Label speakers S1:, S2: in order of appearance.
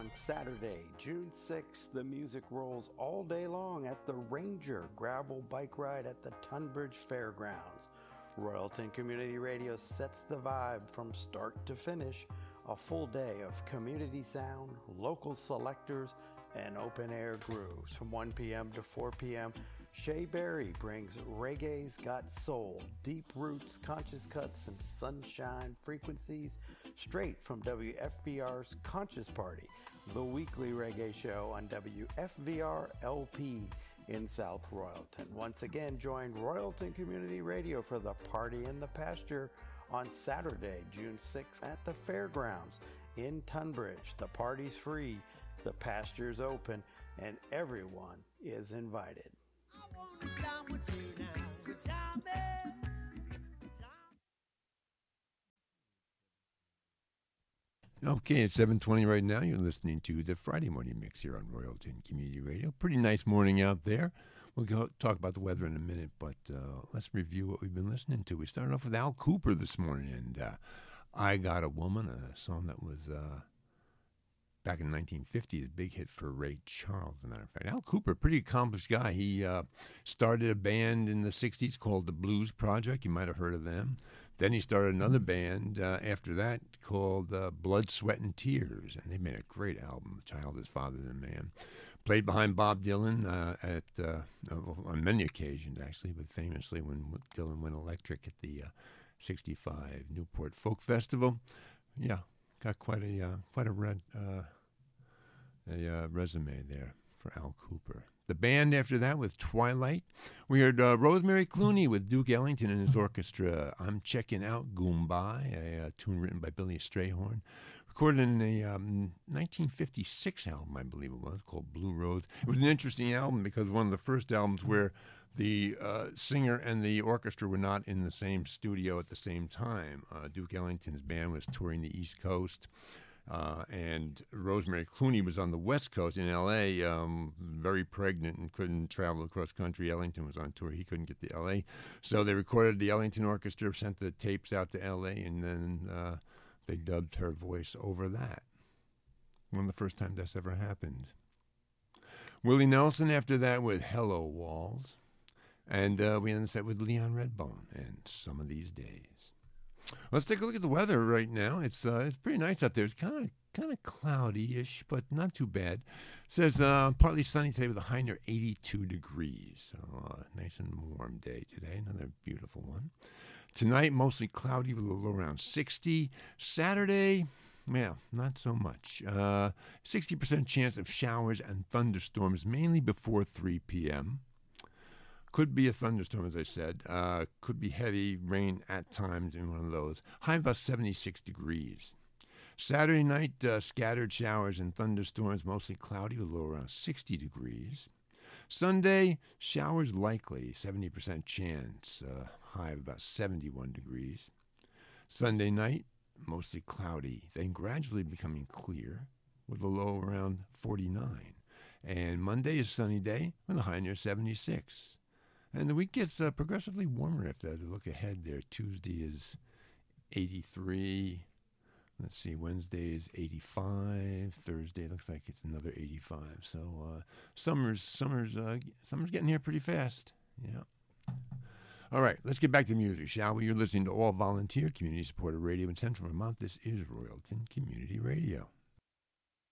S1: On Saturday, June 6th, the music rolls all day long at the Ranger Gravel Bike Ride at the Tunbridge Fairgrounds. Royalton Community Radio sets the vibe from start to finish. A full day of community sound, local selectors, and open-air grooves. From 1 p.m. to 4 p.m., Shay Berry brings Reggae's Got Soul, deep roots, conscious cuts, and sunshine frequencies straight from WFVR's Conscious Party, the weekly reggae show on WFVR LP in South Royalton. Once again, join Royalton Community Radio for the Party in the Pasture on Saturday, June 6th at the Fairgrounds in Tunbridge. The party's free, the pasture's open, and everyone is invited.
S2: Okay, it's 7:20 right now. You're listening to the Friday Morning Mix here on Royalton Community Radio. Pretty nice morning out there. We'll talk about the weather in a minute, but let's review what we've been listening to. We started off with Al Kooper this morning, and I Got a Woman, a song that was back in the 1950s, a big hit for Ray Charles, as a matter of fact. Al Kooper, pretty accomplished guy. He started a band in the 60s called the Blues Project. You might have heard of them. Then he started another band after that called Blood, Sweat, and Tears, and they made a great album, Child is Father Than Man. Played behind Bob Dylan on many occasions, actually, but famously when Dylan went electric at the 65 Newport Folk Festival. Yeah, got quite a resume there for Al Kooper. The band after that with Twilight. We heard Rosemary Clooney with Duke Ellington and his orchestra. I'm Checking Out Goombye, a tune written by Billy Strayhorn. Recorded in a 1956 album, I believe it was, called Blue Rose. It was an interesting album because one of the first albums where the singer and the orchestra were not in the same studio at the same time. Duke Ellington's band was touring the East Coast. And Rosemary Clooney was on the West Coast in L.A., very pregnant and couldn't travel across country. Ellington was on tour. He couldn't get to L.A. So they recorded the Ellington Orchestra, sent the tapes out to L.A., and then they dubbed her voice over that. One of the first times that's ever happened. Willie Nelson after that with Hello Walls. And we ended up with Leon Redbone and Some of These Days. Let's take a look at the weather right now. It's pretty nice out there. It's kind of cloudy-ish, but not too bad. It says partly sunny today with a high near 82 degrees. So nice and warm day today. Another beautiful one. Tonight, mostly cloudy with a low around 60. Saturday, yeah, not so much. 60% chance of showers and thunderstorms, mainly before 3 p.m. Could be a thunderstorm, as I said. Could be heavy rain at times in one of those. High about 76 degrees. Saturday night, scattered showers and thunderstorms, mostly cloudy with a low around 60 degrees. Sunday, showers likely, 70% chance. High of about 71 degrees. Sunday night, mostly cloudy, then gradually becoming clear with a low around 49. And Monday is a sunny day with a high near 76. And the week gets progressively warmer after that. Look ahead there. Tuesday is 83. Let's see, Wednesday is 85. Thursday looks like it's another 85. So summer's getting here pretty fast. Yeah. All right, let's get back to music, shall we? You're listening to all volunteer, community-supported radio in Central Vermont. This is Royalton Community Radio.